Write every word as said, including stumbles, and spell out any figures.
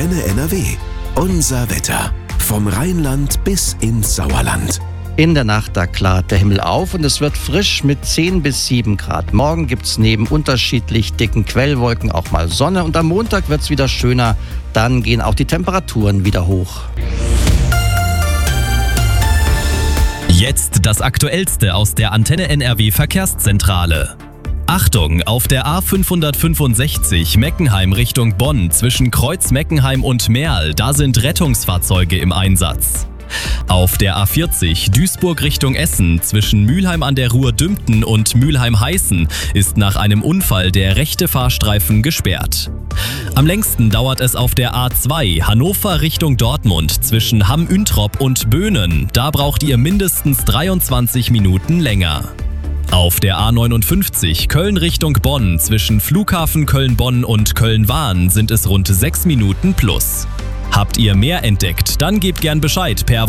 Antenne N R W. Unser Wetter. Vom Rheinland bis ins Sauerland. In der Nacht, da klart der Himmel auf und es wird frisch mit zehn bis sieben Grad. Morgen gibt es neben unterschiedlich dicken Quellwolken auch mal Sonne und am Montag wird es wieder schöner. Dann gehen auch die Temperaturen wieder hoch. Jetzt das Aktuellste aus der Antenne N R W Verkehrszentrale. Achtung, auf der A fünfhundertfünfundsechzig Meckenheim Richtung Bonn zwischen Kreuz Meckenheim und Merl, da sind Rettungsfahrzeuge im Einsatz. Auf der A vierzig Duisburg Richtung Essen zwischen Mülheim an der Ruhr-Dümpten und Mülheim-Heißen ist nach einem Unfall der rechte Fahrstreifen gesperrt. Am längsten dauert es auf der A zwei Hannover Richtung Dortmund zwischen Hamm-Üntrop und Böhnen. Da braucht ihr mindestens dreiundzwanzig Minuten länger. Auf der A neunundfünfzig Köln Richtung Bonn zwischen Flughafen Köln-Bonn und Köln-Wahn sind es rund sechs Minuten plus. Habt ihr mehr entdeckt? Dann gebt gern Bescheid per